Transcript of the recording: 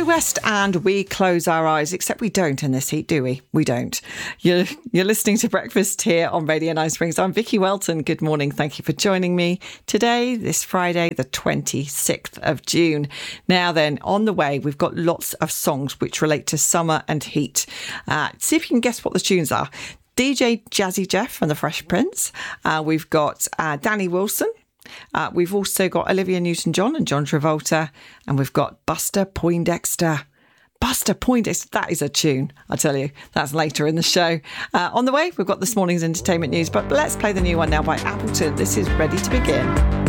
west and we close our eyes, except we don't in this heat, do we? We don't. You're listening to Breakfast here on Radio 9 Springs. I'm Vicky Welton. Good morning. Thank you for joining me today, this Friday, the 26th of June. Now then, on the way, we've got lots of songs which relate to summer and heat. See if you can guess what the tunes are. DJ Jazzy Jeff from the Fresh Prince. We've got Danny Wilson. We've also got Olivia Newton-John and John Travolta, and we've got Buster Poindexter. Buster Poindexter, that is a tune, I tell you. That's later in the show. On the way, we've got this morning's entertainment news, but let's play the new one now by Appleton. This is Ready to Begin.